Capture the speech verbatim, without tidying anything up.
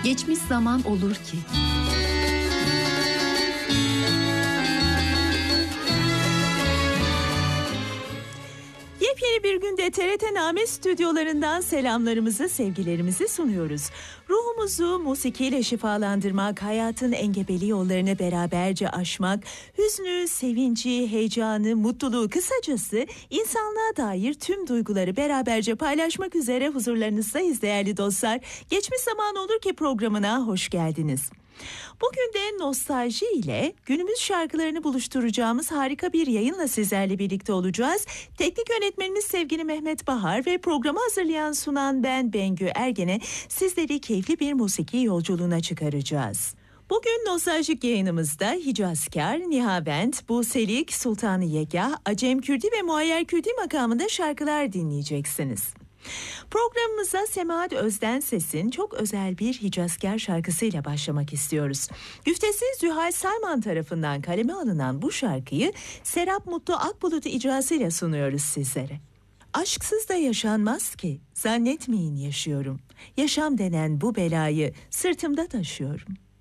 Geçmiş zaman olur ki. Yepyeni bir günde T R T Name stüdyolarından selamlarımızı, sevgilerimizi sunuyoruz. Ruhumuzu musikiyle şifalandırmak, hayatın engebeli yollarını beraberce aşmak, hüznü, sevinci, heyecanı, mutluluğu, kısacası insanlığa dair tüm duyguları beraberce paylaşmak üzere huzurlarınızdayız değerli dostlar. Geçmiş zaman olur ki programına hoş geldiniz. Bugün de nostalji ile günümüz şarkılarını buluşturacağımız harika bir yayınla sizlerle birlikte olacağız. Teknik yönetmenimiz sevgili Mehmet Bahar ve programı hazırlayan sunan ben Bengü Ergen'e sizleri keyifli bir musiki yolculuğuna çıkaracağız. Bugün nostaljik yayınımızda Hicazkar, Nihavent, Buselik, Sultan-ı Yegah, Acem Kürdi ve Muayyer Kürdi makamında şarkılar dinleyeceksiniz. Programımıza Semahat Özden Ses'in çok özel bir Hicazkar şarkısıyla başlamak istiyoruz. Güftesi Zühal Salman tarafından kaleme alınan bu şarkıyı Serap Mutlu Akbulut icrasıyla sunuyoruz sizlere. Aşksız da yaşanmaz ki, zannetmeyin yaşıyorum. Yaşam denen bu belayı sırtımda taşıyorum.